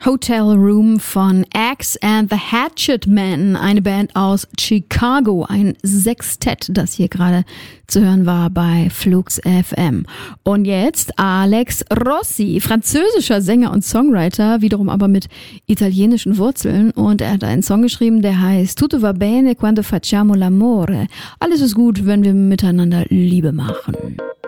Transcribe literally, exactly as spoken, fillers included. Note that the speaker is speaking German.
Hotel Room von Axe and the Hatchet Men, eine Band aus Chicago, ein Sextett, das hier gerade zu hören war bei Flux F M. Und jetzt Alex Rossi, französischer Sänger und Songwriter, wiederum aber mit italienischen Wurzeln, und er hat einen Song geschrieben, der heißt Tutto va bene quando facciamo l'amore. Alles ist gut, wenn wir miteinander Liebe machen.